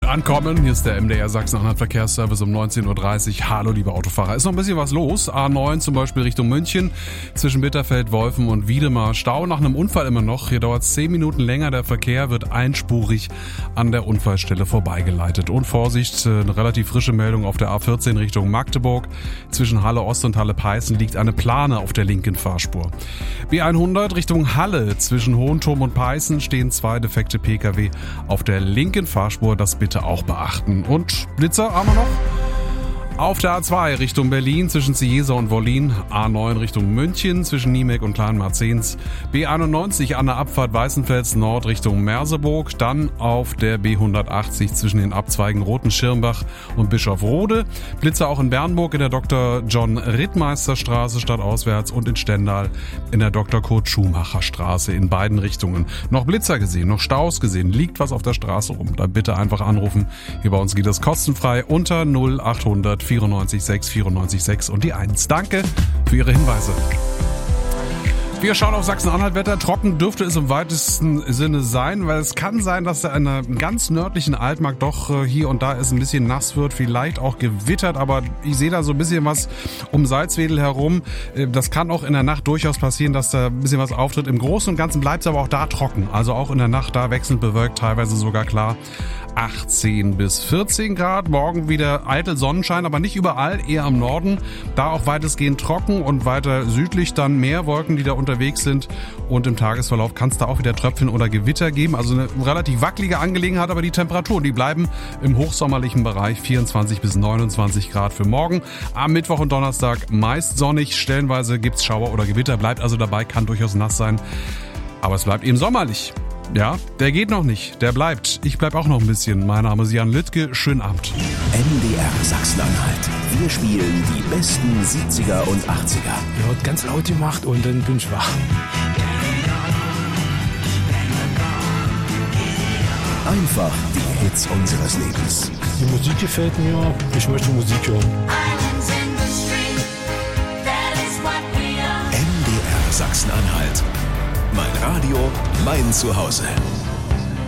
Ankommen. Hier ist der MDR Sachsen-Anhalt Verkehrsservice um 19.30 Uhr. Hallo, liebe Autofahrer. Ist noch ein bisschen was los. A9 zum Beispiel Richtung München. Zwischen Bitterfeld, Wolfen und Wiedemar. Stau nach einem Unfall immer noch. Hier dauert es 10 Minuten länger. Der Verkehr wird einspurig an der Unfallstelle vorbeigeleitet. Und Vorsicht, eine relativ frische Meldung auf der A14 Richtung Magdeburg. Zwischen Halle Ost und Halle Peißen liegt eine Plane auf der linken Fahrspur. B100 Richtung Halle. Zwischen Hohenturm und Peißen stehen 2 defekte Pkw auf der linken Fahrspur. Das bitte auch beachten. Und Blitzer haben wir noch? Auf der A2 Richtung Berlin zwischen Cieza und Wollin, A9 Richtung München zwischen Niemek und Kleinmarzens, B91 an der Abfahrt Weißenfels Nord Richtung Merseburg, dann auf der B180 zwischen den Abzweigen Rotenschirmbach und Bischofrode, Blitzer auch in Bernburg in der Dr. John Rittmeister Straße stadtauswärts und in Stendal in der Dr. Kurt Schumacher Straße in beiden Richtungen. Noch Blitzer gesehen, noch Staus gesehen, liegt was auf der Straße rum, dann bitte einfach anrufen. Hier bei uns geht das kostenfrei unter 0800 94 6 94 6 und die 1. Danke für Ihre Hinweise. Wir schauen auf Sachsen-Anhalt-Wetter. Trocken dürfte es im weitesten Sinne sein, weil es kann sein, dass da in einer ganz nördlichen Altmark doch hier und da es ein bisschen nass wird, vielleicht auch gewittert, aber ich sehe da so ein bisschen was um Salzwedel herum. Das kann auch in der Nacht durchaus passieren, dass da ein bisschen was auftritt. Im Großen und Ganzen bleibt es aber auch da trocken. Also auch in der Nacht da wechselnd bewölkt, teilweise sogar klar 18 bis 14 Grad. Morgen wieder eitel Sonnenschein, aber nicht überall, eher am Norden. Da auch weitestgehend trocken und weiter südlich dann mehr Wolken, die da unterwegs sind. Und im Tagesverlauf kann es da auch wieder Tröpfchen oder Gewitter geben. Also eine relativ wackelige Angelegenheit, aber die Temperaturen, die bleiben im hochsommerlichen Bereich 24 bis 29 Grad für morgen. Am Mittwoch und Donnerstag meist sonnig. Stellenweise gibt's Schauer oder Gewitter. Bleibt also dabei, kann durchaus nass sein. Aber es bleibt eben sommerlich. Ja, der geht noch nicht, der bleibt. Ich bleib auch noch ein bisschen. Mein Name ist Jan Lüttke, schönen Abend. MDR Sachsen-Anhalt. Wir spielen die besten 70er und 80er. Ja, hat ganz laut gemacht und dann bin ich wach. Einfach die Hits unseres Lebens. Die Musik gefällt mir, ich möchte Musik hören. MDR Sachsen-Anhalt. Mein Radio, mein Zuhause.